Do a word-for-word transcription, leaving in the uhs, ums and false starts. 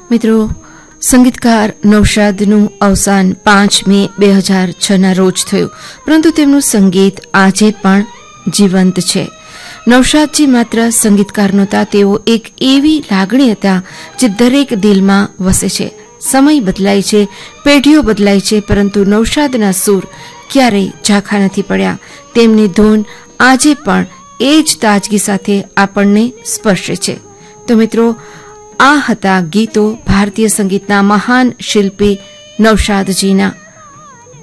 મિત્રો, સંગીતકાર નૌશાદનું અવસાન પાંચ મે બે હજાર છ ના રોજ થયું, પરંતુ તેમનું સંગીત આજે પણ જીવંત છે. નૌશાદજી માત્ર સંગીતકાર નહોતા, તેઓ એક એવી લાગણી હતા જે દરેક દિલમાં વસે છે. સમય બદલાય છે, પેઢીઓ બદલાય છે, પરંતુ નૌશાદના સૂર ક્યારેય ઝાંખા નથી પડ્યા. તેમની ધૂન આજે પણ એ જ તાજગી સાથે આપણને સ્પર્શે છે. તો મિત્રો, આ હતા ગીતો ભારતીય સંગીતના મહાન શિલ્પી નૌશાદજીના.